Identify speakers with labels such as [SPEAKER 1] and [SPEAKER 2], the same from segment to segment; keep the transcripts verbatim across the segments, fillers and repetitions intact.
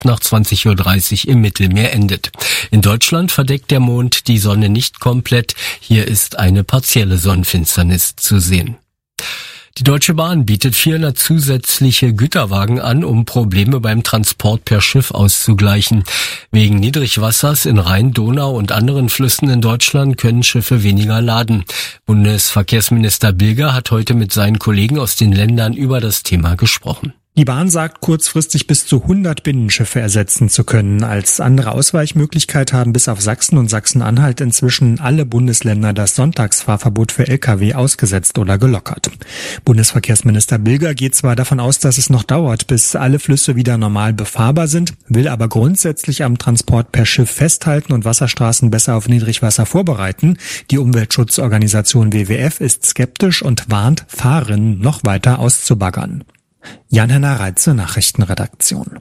[SPEAKER 1] nach zwanzig Uhr dreißig im Mittelmeer endet. In Deutschland verdeckt der Mond die Sonne nicht komplett. Hier ist eine partielle Sonnenfinsternis zu sehen. Die Deutsche Bahn bietet vierhundert zusätzliche Güterwagen an, um Probleme beim Transport per Schiff auszugleichen. Wegen Niedrigwassers in Rhein, Donau und anderen Flüssen in Deutschland können Schiffe weniger laden. Bundesverkehrsminister Bilger hat heute mit seinen Kollegen aus den Ländern über das Thema gesprochen.
[SPEAKER 2] Die Bahn sagt, kurzfristig bis zu hundert Binnenschiffe ersetzen zu können. Als andere Ausweichmöglichkeit haben bis auf Sachsen und Sachsen-Anhalt inzwischen alle Bundesländer das Sonntagsfahrverbot für L K W ausgesetzt oder gelockert. Bundesverkehrsminister Bilger geht zwar davon aus, dass es noch dauert, bis alle Flüsse wieder normal befahrbar sind, will aber grundsätzlich am Transport per Schiff festhalten und Wasserstraßen besser auf Niedrigwasser vorbereiten. Die Umweltschutzorganisation W W F ist skeptisch und warnt, Fahrerinnen noch weiter auszubaggern. Jan-Henner Reitze, Nachrichtenredaktion.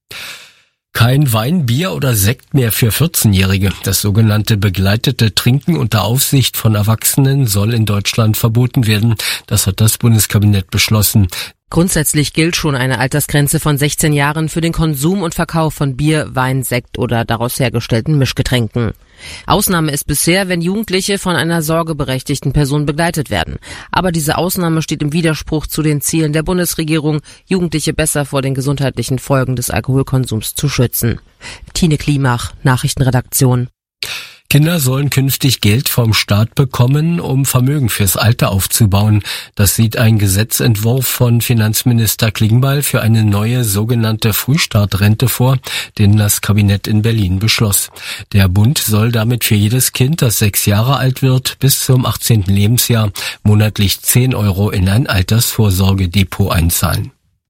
[SPEAKER 1] Kein Wein, Bier oder Sekt mehr für vierzehnjährige. Das sogenannte begleitete Trinken unter Aufsicht von Erwachsenen soll in Deutschland verboten werden. Das hat das Bundeskabinett beschlossen.
[SPEAKER 3] Grundsätzlich gilt schon eine Altersgrenze von sechzehn Jahren für den Konsum und Verkauf von Bier, Wein, Sekt oder daraus hergestellten Mischgetränken. Ausnahme ist bisher, wenn Jugendliche von einer sorgeberechtigten Person begleitet werden. Aber diese Ausnahme steht im Widerspruch zu den Zielen der Bundesregierung, Jugendliche besser vor den gesundheitlichen Folgen des Alkoholkonsums zu schützen. Tine Klimach, Nachrichtenredaktion.
[SPEAKER 1] Kinder sollen künftig Geld vom Staat bekommen, um Vermögen fürs Alter aufzubauen. Das sieht ein Gesetzentwurf von Finanzminister Klingbeil für eine neue sogenannte Frühstartrente vor, den das Kabinett in Berlin beschloss. Der Bund soll damit für jedes Kind, das sechs Jahre alt wird, bis zum achtzehnten Lebensjahr monatlich zehn Euro in ein Altersvorsorgedepot einzahlen.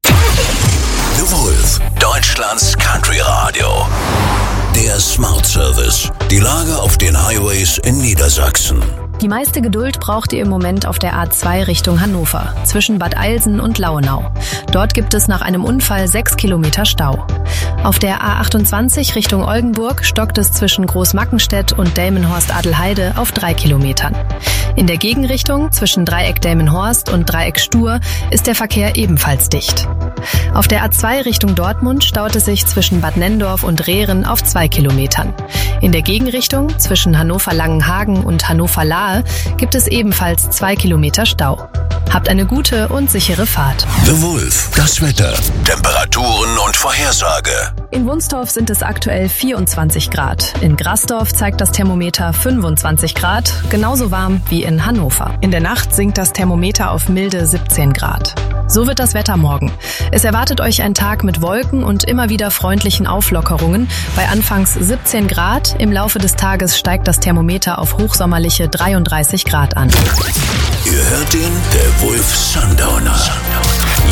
[SPEAKER 4] The Wolf, Deutschlands Country Radio. Der Smart Service. Die Lage auf den Highways in Niedersachsen.
[SPEAKER 5] Die meiste Geduld braucht ihr im Moment auf der A zwei Richtung Hannover, zwischen Bad Eilsen und Lauenau. Dort gibt es nach einem Unfall sechs Kilometer Stau. Auf der A achtundzwanzig Richtung Oldenburg stockt es zwischen Großmackenstedt und Delmenhorst-Adelheide auf drei Kilometern. In der Gegenrichtung zwischen Dreieck Delmenhorst und Dreieck Stur ist der Verkehr ebenfalls dicht. Auf der A zwei Richtung Dortmund staut es sich zwischen Bad Nenndorf und Rehren auf zwei Kilometern. In der Gegenrichtung zwischen Hannover-Langenhagen und Hannover-Lahe gibt es ebenfalls zwei Kilometer Stau. Habt eine gute und sichere Fahrt.
[SPEAKER 4] The Wolf, das Wetter, Temperaturen und Vorhersage.
[SPEAKER 5] In Wunstorf sind es aktuell vierundzwanzig Grad. In Grasdorf zeigt das Thermometer fünfundzwanzig Grad, genauso warm wie in Hannover. In der Nacht sinkt das Thermometer auf milde siebzehn Grad. So wird das Wetter morgen. Es erwartet euch ein Tag mit Wolken und immer wieder freundlichen Auflockerungen. Bei anfangs siebzehn Grad, im Laufe des Tages steigt das Thermometer auf hochsommerliche dreiunddreißig Grad an.
[SPEAKER 4] Ihr hört den, der Wolf Sundowner.